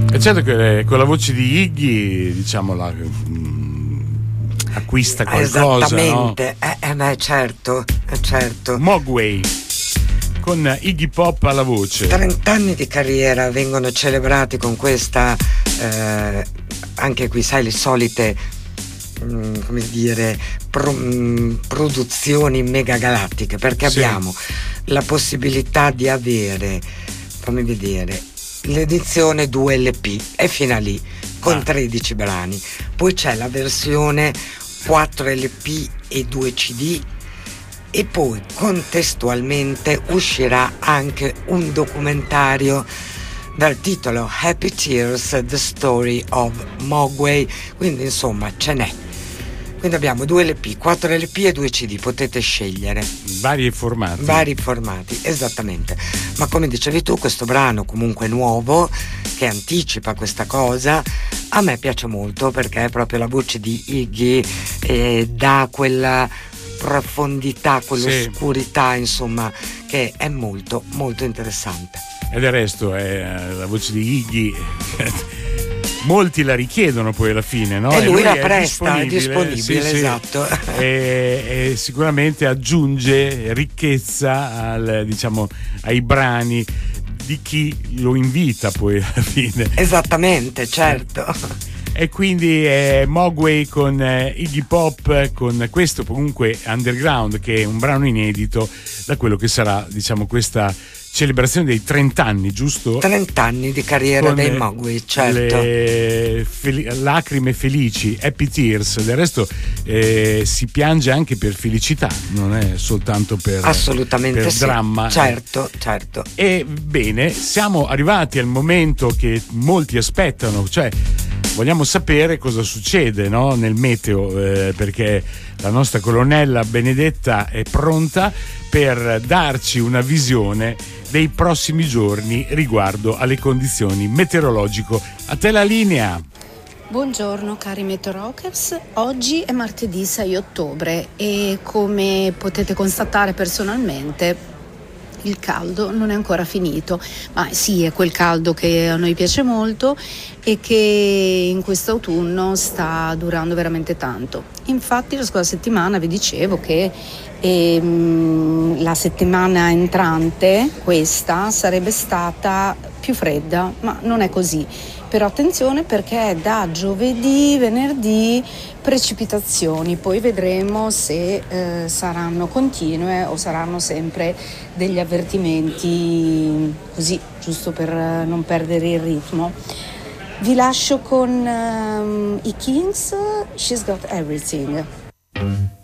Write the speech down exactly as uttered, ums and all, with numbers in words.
E certo che con la voce di Iggy, diciamo, la, mh, acquista qualcosa. Esattamente, no? eh, eh, beh, certo, eh, certo. Mogwai con Iggy Pop alla voce. trent'anni di carriera vengono celebrati con questa, eh, anche qui sai le solite, mh, come dire, pro, mh, produzioni megagalattiche, perché Sì. abbiamo la possibilità di avere, fammi vedere, l'edizione due L P è fino a lì con Ah. tredici brani, poi c'è la versione quattro L P e due C D, e poi contestualmente uscirà anche un documentario dal titolo Happy Tears, The Story of Mogwai, quindi insomma ce n'è. Quindi abbiamo due L P, quattro L P e due C D, potete scegliere. Vari formati. Vari formati, esattamente. Ma come dicevi tu, questo brano comunque nuovo, che anticipa questa cosa, a me piace molto perché è proprio la voce di Iggy, eh, dà quella profondità, quell'oscurità, sì. Insomma, che è molto molto interessante. E del resto è la voce di Iggy. Molti la richiedono poi alla fine, no? E lui, e lui la è presta, disponibile, è disponibile, sì, esatto. Sì. E, e sicuramente aggiunge ricchezza al, diciamo, ai brani di chi lo invita poi alla fine. Esattamente, certo. E quindi eh, Mogwai con eh, Iggy Pop, con questo comunque Underground, che è un brano inedito da quello che sarà, diciamo, questa celebrazione dei trent'anni, giusto? trent'anni di carriera con dei Mogwai, certo. Le fel- lacrime felici, happy tears. Del resto eh, si piange anche per felicità, non è soltanto per, assolutamente per sì. dramma. Certo, certo. E bene, siamo arrivati al momento che molti aspettano, cioè vogliamo sapere cosa succede, no? Nel meteo, eh, perché la nostra colonnella Benedetta è pronta per darci una visione dei prossimi giorni riguardo alle condizioni meteorologiche. A te la linea. Buongiorno cari Meteorokers, oggi è martedì sei ottobre e come potete constatare personalmente il caldo non è ancora finito, ma sì, è quel caldo che a noi piace molto e che in questo autunno sta durando veramente tanto. Infatti la scorsa settimana vi dicevo che ehm, la settimana entrante, questa, sarebbe stata più fredda, ma non è così. Però attenzione perché da giovedì, venerdì precipitazioni, poi vedremo se eh, saranno continue o saranno sempre degli avvertimenti così, giusto per non perdere il ritmo. Vi lascio con um, i Kings, She's Got Everything.